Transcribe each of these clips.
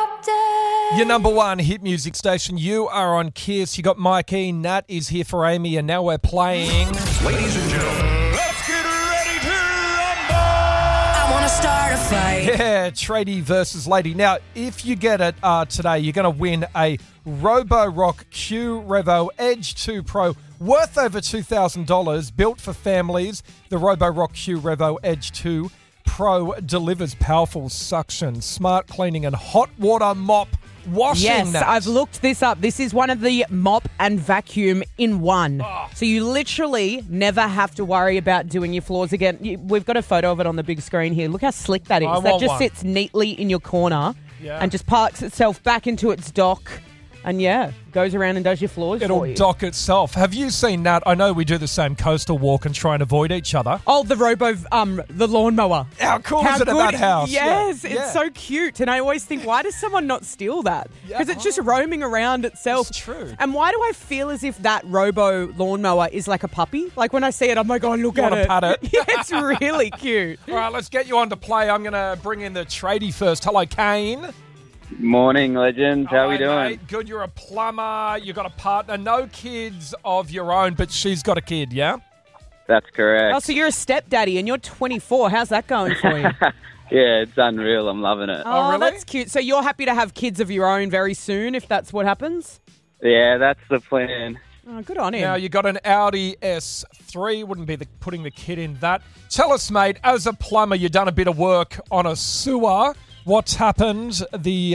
Your number one hit music station. You are on Kiss. You got Mike E. Nat is here for Amy, and now we're playing. Ladies and gentlemen, let's get ready to rumble! I want to start a fight. Yeah, tradie versus lady. Now, if you get it today, you're going to win a Roborock Q Revo Edge 2 Pro worth over $2,000, built for families. The Roborock Q Revo Edge 2 Pro delivers powerful suction, smart cleaning, and hot water mop washing. Yes, I've looked this up. This is one of the mop and vacuum in one. So you literally never have to worry about doing your floors again. We've got a photo of it on the big screen here. Look how slick that is. That just sits neatly in your corner and just parks itself back into its dock. And goes around and does your floors It'll for you. dock itself. Have you seen that? I know we do the same coastal walk and try and avoid each other. Oh, the the lawnmower. How cool is it at that house? Yes, it's so cute. And I always think, why does someone not steal that? Because it's just roaming around itself. It's true. And why do I feel as if that robo lawnmower is like a puppy? Like when I see it, I'm like, oh, look at it. Pat it? Yeah, it's really cute. All right, let's get you on to play. I'm going to bring in the tradie first. Hello, Kane. Morning, legends. How Hi, we doing? Mate. Good. You're a plumber. You got a partner. No kids of your own, but she's got a kid, yeah? That's correct. Oh, so you're a stepdaddy and you're 24. How's that going for you? Yeah, it's unreal. I'm loving it. Oh, really? that's cute. So you're happy to have kids of your own very soon if that's what happens? Yeah, that's the plan. Oh, good on him. Now, you got an Audi S3. Wouldn't be putting the kid in that. Tell us, mate, as a plumber, you've done a bit of work on a sewer. What's happened the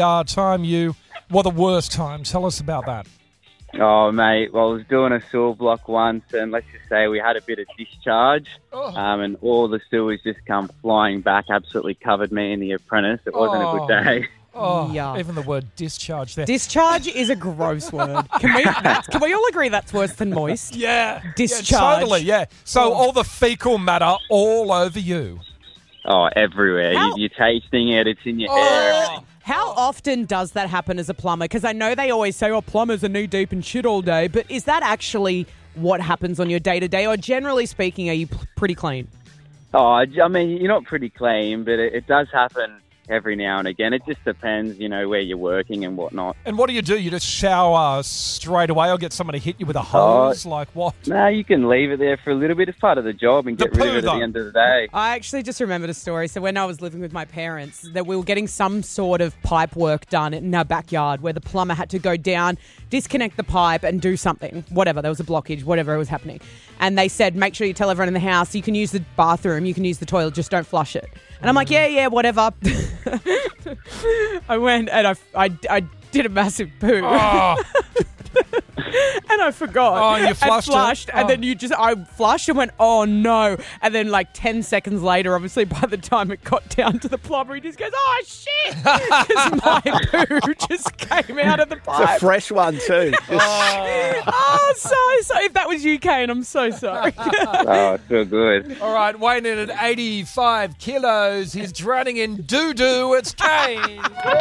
the worst time? Tell us about that. Oh, mate. Well, I was doing a sewer block once, and let's just say we had a bit of discharge, and all the sewers just come flying back, absolutely covered me and the apprentice. It wasn't a good day. Oh, Yuck. Even the word discharge there. Discharge is a gross word. Can we all agree that's worse than moist? Yeah. Discharge. Yeah, totally, yeah. So all the fecal matter all over you. Oh, everywhere. You're tasting it. It's in your hair. How often does that happen as a plumber? Because I know they always say, plumbers are knee-deep in shit all day. But is that actually what happens on your day-to-day? Or generally speaking, are you pretty clean? Oh, I mean, you're not pretty clean, but it does happen every now and again. It just depends, where you're working and whatnot. And what do? You just shower straight away or get someone to hit you with a hose? Like what? No, you can leave it there for a little bit. It's part of the job and get rid of it at the end of the day. I actually just remembered a story. So when I was living with my parents, that we were getting some sort of pipe work done in our backyard where the plumber had to go down, disconnect the pipe and do something. Whatever. There was a blockage, whatever was happening. And they said, make sure you tell everyone in the house, you can use the bathroom, you can use the toilet, just don't flush it. And I'm like, yeah, whatever. I went and I did a massive poo. Oh. And I forgot. Oh, and you flushed it? And then I flushed and went, oh no. And then like 10 seconds later, obviously by the time it got down to the plumber, he just goes, oh shit. Because my poo just came out of the pipe. It's a fresh one too. So if that was you, Kane, I'm so sorry. Oh, it's so good. All right, weighing in at 85 kilos. He's drowning in doo-doo. It's Kane.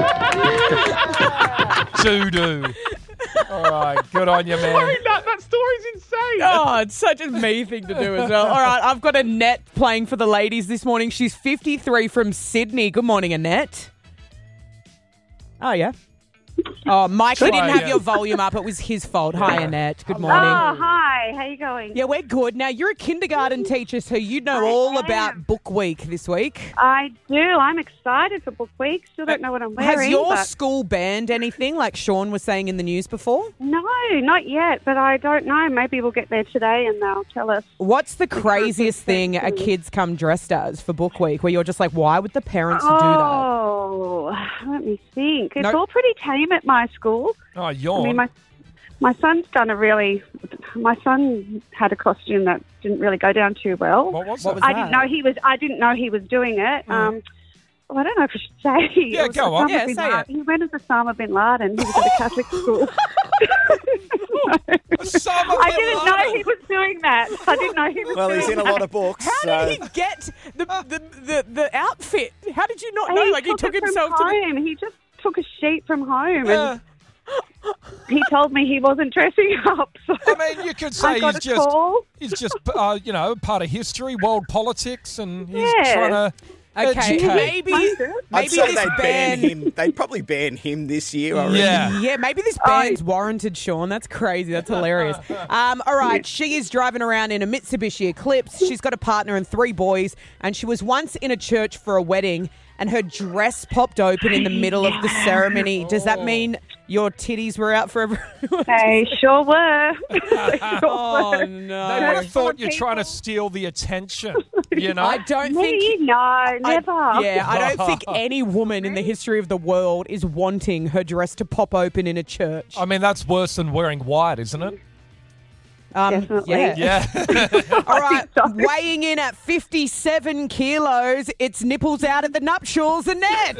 Doo-doo. All right, good on you, man. That story's insane. Oh, it's such a me thing to do as well. All right, I've got Annette playing for the ladies this morning. She's 53 from Sydney. Good morning, Annette. Oh, yeah. Oh, Mike, he didn't have your volume up. It was his fault. Hi, Annette. Good morning. Oh, hi. How you going? Yeah, we're good. Now, you're a kindergarten teacher, so you know all about Book Week this week. I do. I'm excited for Book Week. Still don't know what I'm wearing. Has your school banned anything, like Sean was saying in the news before? No, not yet, but I don't know. Maybe we'll get there today and they'll tell us. What's the craziest thing a kid's come dressed as for Book Week, where you're just like, why would the parents do that? Oh, let me think. It's all pretty tame at my school. Oh, yawn. I mean, my son's done my son had a costume that didn't really go down too well. What was that? I didn't know he was doing it. Well, I don't know if I should say. Yeah, go on. Yeah, say it. He went as Osama bin Laden. He was at a Catholic school. I didn't know he was doing that. I didn't know he was Well, doing he's in a that. lot of books. How did he get the outfit? How did you not know? Like, he took it himself from to the... home. He just took a sheet from home Yeah. and he told me he wasn't dressing up. So I mean, you could say got a call. he's just part of history, world politics, and he's Yeah. trying to Okay, Educate. maybe I'd say this they'd ban ban. him. They'd probably ban him this year. I reckon. Yeah. Yeah, maybe this ban's warranted, Sean. That's crazy. That's hilarious. All right, she is driving around in a Mitsubishi Eclipse. She's got a partner and 3 boys, and she was once in a church for a wedding, and her dress popped open in the middle of the ceremony. Does that mean your titties were out for everyone? They sure were. They sure Oh, were. They no. would have thought you're trying to steal the attention, you know? I don't Me? think... No, never. I don't think any woman in the history of the world is wanting her dress to pop open in a church. I mean, that's worse than wearing white, isn't it? Definitely. Yeah. Yeah. All right, so. weighing in at 57 kilos, it's nipples out at the nuptials, Annette.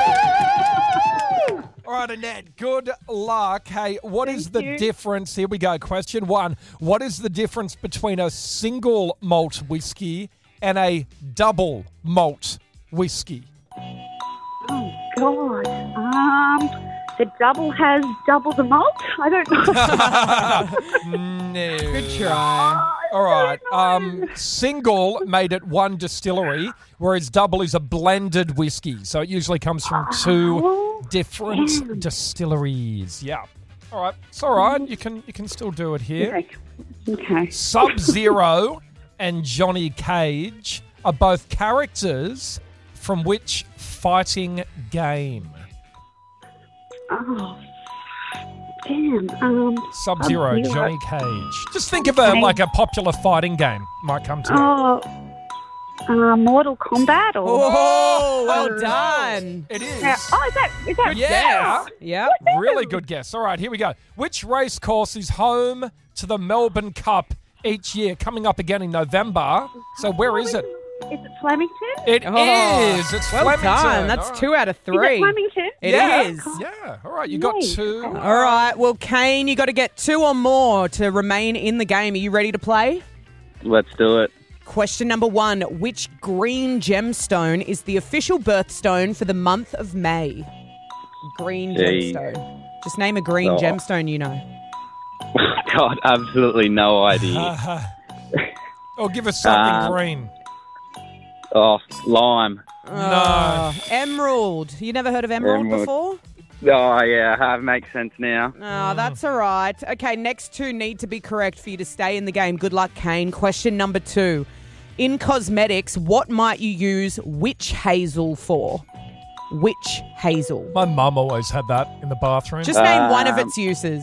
All right, Annette, good luck. Hey, what is the Thank you. difference? Here we go. Question 1. What is the difference between a single malt whiskey and a double malt whiskey? Oh, God. The double has double the malt? I don't know. No. Good try. All right. Single made at one distillery, whereas double is a blended whiskey. So it usually comes from 2 different distilleries. Yeah. All right. It's all right. You can still do it here. Okay. Sub-Zero and Johnny Cage are both characters from which fighting game? Oh, damn. Sub-Zero, Sub-Zero. Johnny Cage. Just think of a popular fighting game. Might come to you. Mortal Kombat or... Oh, well done. It is. Yeah. Oh, is that Yeah. Yep. Really good guess. All right, here we go. Which race course is home to the Melbourne Cup each year? Coming up again in November. So where is it? Is it Flemington? It Oh, is. It's well Flemington. done. That's All 2 out of Is 3. it Flemington? It yeah. is. Yeah. All right, you got Yay. 2. All right. Well, Kane, you got to get 2 or more to remain in the game. Are you ready to play? Let's do it. Question number 1. Which green gemstone is the official birthstone for the month of May? Green Gee. gemstone. Just name a green Oh. gemstone you know. God, absolutely no idea. Oh, give us something Um, green. Oh, lime. Oh, emerald. You never heard of emerald Emerald. before? Oh, yeah, makes sense now. Oh, that's all right. Okay, next 2 need to be correct for you to stay in the game. Good luck, Kane. Question number 2. In cosmetics, what might you use witch hazel for? Witch hazel. My mum always had that in the bathroom. Just name one of its uses.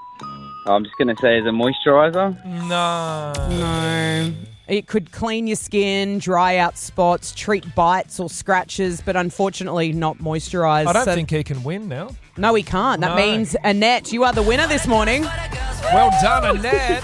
I'm just going to say as a moisturiser. no. No. It could clean your skin, dry out spots, treat bites or scratches, but unfortunately not moisturise. I don't So- think he can win now. No, he can't. That No. means, Annette, you are the winner this morning. Well done, Annette.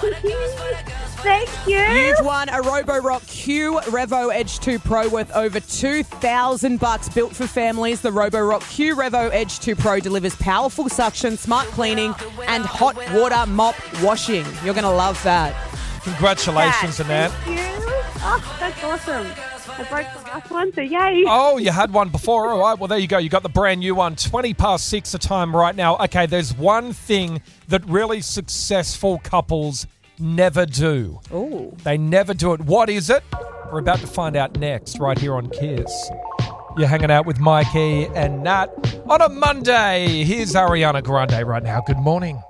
Thank you. You've won a Roborock Q Revo Edge 2 Pro worth over $2,000. Built for families, the Roborock Q Revo Edge 2 Pro delivers powerful suction, smart cleaning, and hot water mop washing. You're going to love that. Congratulations, Annette. Thank you. Oh, that's awesome. I broke the last one, so yay. Oh, you had one before. All right. Well, there you go. You got the brand new one. 6:20 the time right now. Okay, there's one thing that really successful couples never do. Ooh. They never do it. What is it? We're about to find out next, right here on Kiss. You're hanging out with Mikey and Nat on a Monday. Here's Ariana Grande right now. Good morning.